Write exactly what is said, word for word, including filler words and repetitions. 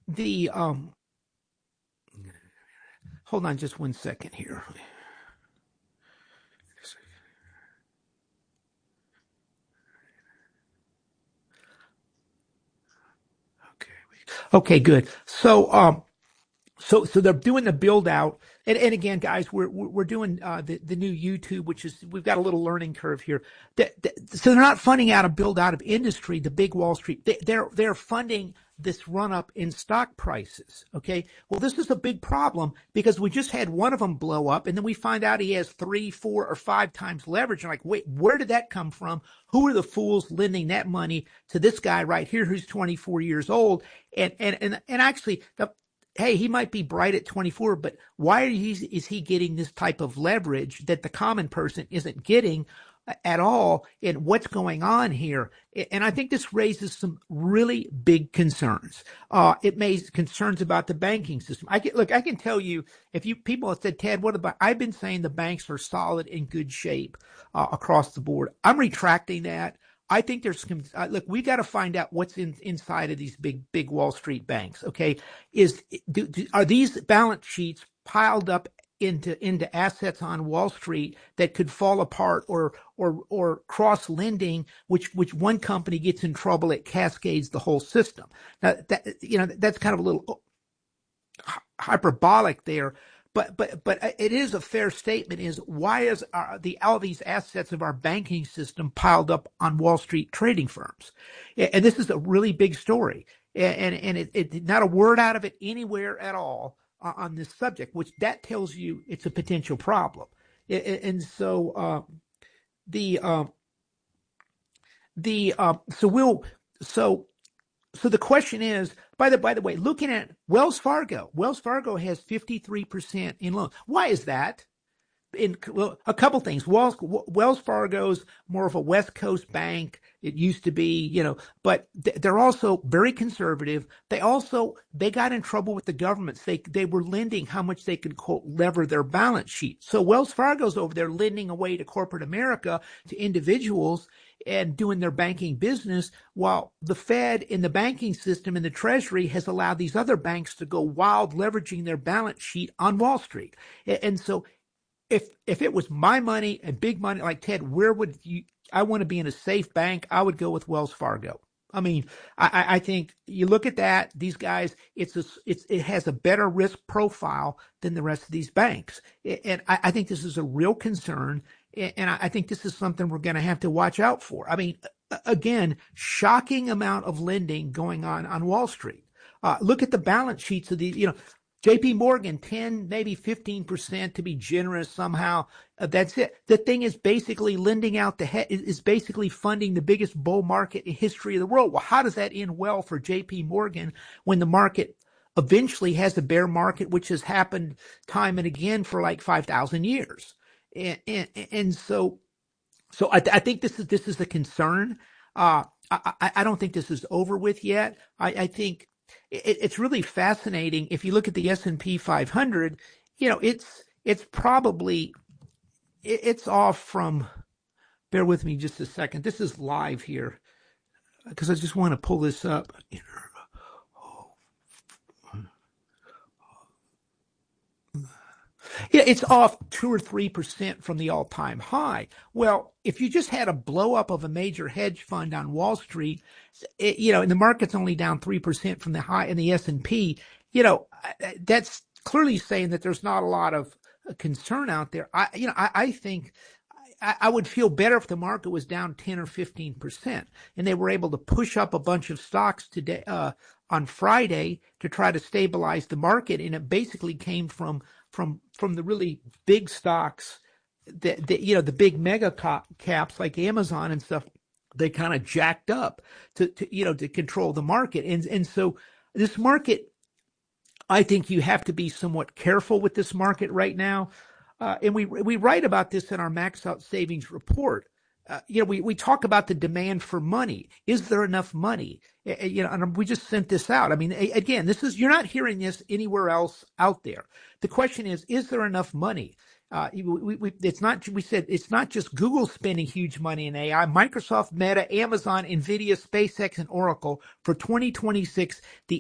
the um, hold on just one second here. Okay. Okay, good. So um, So, so they're doing the build out, and, and again, guys, we're we're we're doing uh, the the new YouTube, which is we've got a little learning curve here. The- the- so they're not funding out a build out of industry, the big Wall Street. They, they're they're funding this run up in stock prices. Okay, well, this is a big problem because we just had one of them blow up, and then we find out he has three, four, or five times leverage. And like, wait, where did that come from? Who are the fools lending that money to this guy right here, who's twenty-four years old? And and and and actually, the hey, he might be bright at twenty-four, but why are he, is he getting this type of leverage that the common person isn't getting at all? And what's going on here? And I think this raises some really big concerns. Uh, it makes concerns about the banking system. I can, look, I can tell you, if you people have said, Ted, what about? I've been saying the banks are solid in good shape uh, across the board. I'm retracting that. I think there's uh, look. We got to find out what's in, inside of these big, big Wall Street banks. Okay, is do, do, are these balance sheets piled up into into assets on Wall Street that could fall apart, or or or cross lending, which which one company gets in trouble, it cascades the whole system. Now that you know that's kind of a little hyperbolic there. But but but it is a fair statement. Is why is our, the all these assets of our banking system piled up on Wall Street trading firms? And this is a really big story, and and it, it not a word out of it anywhere at all on this subject, which that tells you it's a potential problem. And so uh, the uh, the uh, so we'll so. So the question is, by the by the way, looking at Wells Fargo, Wells Fargo has fifty-three percent in loans. Why is that? In well, a couple things. Wells, Wells Fargo's more of a West Coast bank. It used to be, you know, but they're also very conservative. They also they got in trouble with the governments. They they were lending how much they could quote lever their balance sheet. So Wells Fargo's over there lending away to corporate America, to individuals, and doing their banking business, while the Fed in the banking system and the Treasury has allowed these other banks to go wild, leveraging their balance sheet on Wall Street. And so if if it was my money and big money like Ted, where would you? I want to be in a safe bank. I would go with Wells Fargo. I mean, I, I think you look at that; these guys, it's a, it's it has a better risk profile than the rest of these banks, and I, I think this is a real concern. And I think this is something we're going to have to watch out for. I mean, again, shocking amount of lending going on on Wall Street. Uh, look at the balance sheets of the, you know, J P Morgan, ten, maybe fifteen percent to be generous somehow. Uh, that's it. The thing is basically lending out the he- is basically funding the biggest bull market in history of the world. Well, how does that end well for J P Morgan when the market eventually has a bear market, which has happened time and again for like five thousand years? And, and, and so, so I, I think this is this is a concern. Uh, I, I I don't think this is over with yet. I, I think it, it's really fascinating. If you look at the S and P five hundred, you know, it's it's probably it, it's off from. Bear with me just a second. This is live here because I just want to pull this up. Yeah, it's off two or three percent from the all-time high. Well, if you just had a blow up of a major hedge fund on Wall Street, it, you know, and the market's only down three percent from the high in the S and P, you know, that's clearly saying that there's not a lot of concern out there. I, you know, I, I think I, I would feel better if the market was down ten or fifteen percent and they were able to push up a bunch of stocks today, uh, on Friday to try to stabilize the market. And it basically came from from from the really big stocks that, that you know, the big mega caps like Amazon and stuff, they kind of jacked up to, to you know to control the market. And and so this market, I think you have to be somewhat careful with this market right now. Uh, and we we write about this in our Max Out Savings report. Uh, you know, we, we talk about the demand for money. Is there enough money? Uh, you know, and we just sent this out. I mean, a, again, this is, you're not hearing this anywhere else out there. The question is, is there enough money? Uh, we, we, it's not, we said it's not just Google spending huge money in A I. Microsoft, Meta, Amazon, Nvidia, SpaceX, and Oracle for twenty twenty-six, the